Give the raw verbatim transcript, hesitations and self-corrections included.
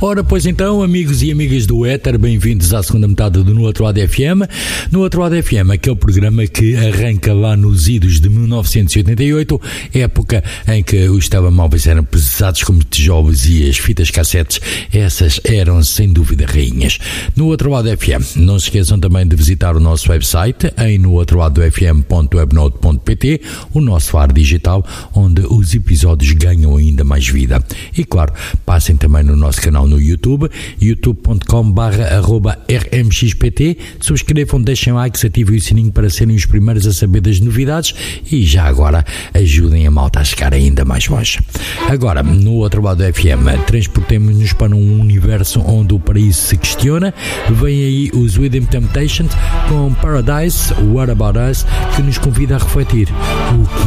Ora, pois então, amigos e amigas do Éter, bem-vindos à segunda metade do No Outro Lado F M. No Outro Lado F M, aquele programa que arranca lá nos idos de mil novecentos e oitenta e oito, época em que os telemóveis eram pesados como tijolos e as fitas cassetes, essas eram sem dúvida rainhas. No Outro Lado F M, não se esqueçam também de visitar o nosso website em no outro lado f m ponto webnode ponto p t, o nosso faro digital, onde os episódios ganham ainda mais vida. E claro, passem também no nosso canal no YouTube, youtube ponto com barra arroba r m x p t, subscrevam, deixem likes, ativem o sininho para serem os primeiros a saber das novidades e já agora ajudem a malta a chegar ainda mais longe. Agora, no Outro Lado F M, transportemos-nos para um universo onde o paraíso se questiona. Vem aí os Rhythm Temptations com Paradise, What About Us, que nos convida a refletir.